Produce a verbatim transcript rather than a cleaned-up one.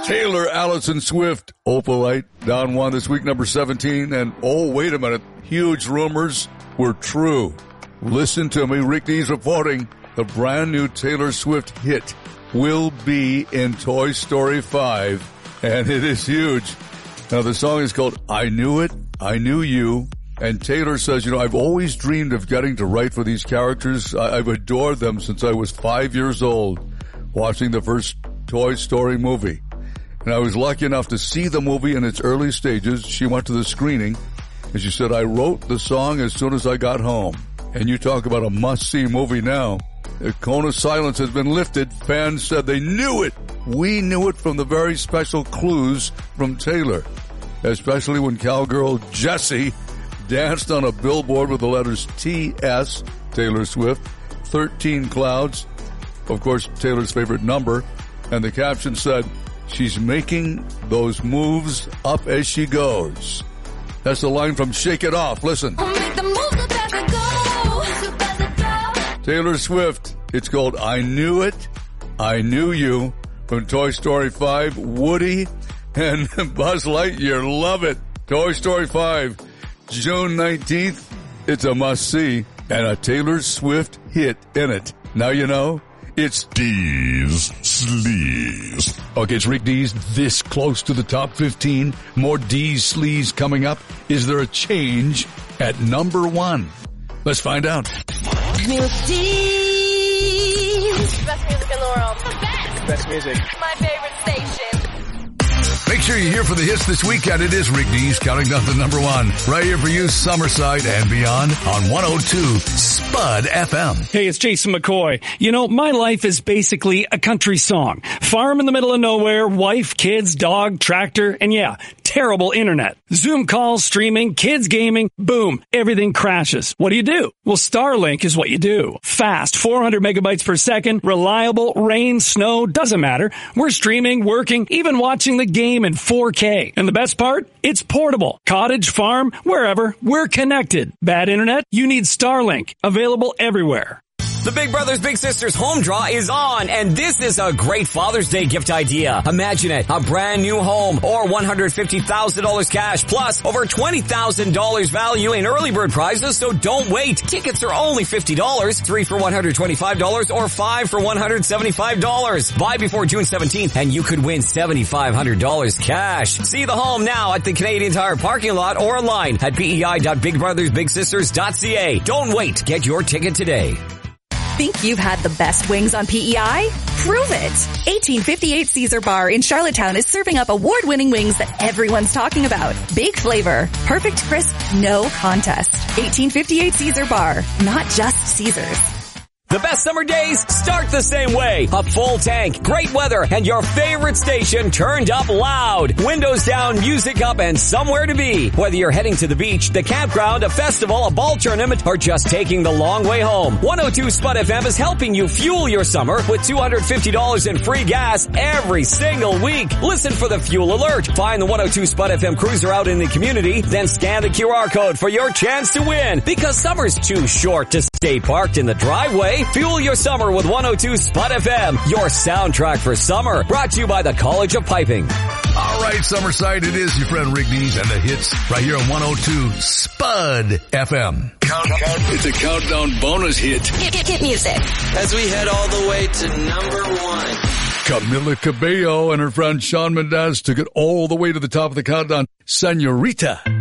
Taylor Allison Swift, Opalite, down one this week, number seventeen. And oh, wait a minute, huge rumors were true. Listen to me, Rick Dees reporting the brand new Taylor Swift hit will be in Toy Story five, and it is huge. Now, the song is called I Knew It, I Knew You, and Taylor says, you know, I've always dreamed of getting to write for these characters. I- I've adored them since I was five years old, watching the first Toy Story movie. And I was lucky enough to see the movie in its early stages. She went to the screening, and she said, I wrote the song as soon as I got home. And you talk about a must-see movie now. The cone of silence has been lifted. Fans said they knew it. We knew it from the very special clues from Taylor, especially when cowgirl Jessie danced on a billboard with the letters T S, Taylor Swift, thirteen clouds, of course, Taylor's favorite number, and the caption said, she's making those moves up as she goes. That's the line from Shake It Off. Listen. Taylor Swift, it's called I Knew It, I Knew You, from Toy Story five. Woody and Buzz Lightyear love it. Toy Story five, June nineteenth. It's a must-see and a Taylor Swift hit in it. Now you know. It's Dees Sleaze. Okay, it's Rick Dees this close to the top fifteen. More Dees Sleaze coming up. Is there a change at number one? Let's find out. Milk Dees. Best music in the world. The best. Best music. My favorite station. Make sure you're here for the hits this weekend. It is Rick Dees counting down to number one. Right here for you, Summerside and beyond on one oh two Spud F M. Hey, it's Jason McCoy. You know, my life is basically a country song. Farm in the middle of nowhere, wife, kids, dog, tractor, and yeah, terrible internet. Zoom calls, streaming, kids gaming, boom, everything crashes. What do you do? Well, Starlink is what you do. Fast, four hundred megabytes per second, reliable, rain, snow, doesn't matter. We're streaming, working, even watching the game in four K. And the best part? It's portable. Cottage, farm, wherever, we're connected. Bad internet? You need Starlink. Available everywhere. The Big Brothers Big Sisters home draw is on, and this is a great Father's Day gift idea. Imagine it, a brand new home or one hundred fifty thousand dollars cash plus over twenty thousand dollars value in early bird prizes, so don't wait. Tickets are only fifty dollars, three for one hundred twenty-five dollars or five for one hundred seventy-five dollars. Buy before June seventeenth and you could win seven thousand five hundred dollars cash. See the home now at the Canadian Tire parking lot or online at p e i dot big brothers big sisters dot c a. Don't wait. Get your ticket today. Think you've had the best wings on P E I? Prove it! eighteen fifty-eight Caesar Bar in Charlottetown is serving up award-winning wings that everyone's talking about. Big flavor, perfect crisp, no contest. eighteen fifty-eight Caesar Bar, not just Caesar's. The best summer days start the same way. A full tank, great weather, and your favorite station turned up loud. Windows down, music up, and somewhere to be. Whether you're heading to the beach, the campground, a festival, a ball tournament, or just taking the long way home, one oh two Spud F M is helping you fuel your summer with two hundred fifty dollars in free gas every single week. Listen for the fuel alert. Find the one oh two Spud F M cruiser out in the community, then scan the Q R code for your chance to win. Because summer's too short to stay parked in the driveway. Fuel your summer with one oh two Spud F M, your soundtrack for summer. Brought to you by the College of Piping. All right, Summerside, it is your friend Rick Dees and the hits right here on one oh two Spud F M. Count, count. It's a countdown bonus hit. Hit, hit, hit music. As we head all the way to number one. Camila Cabello and her friend Shawn Mendes took it all the way to the top of the countdown. Senorita.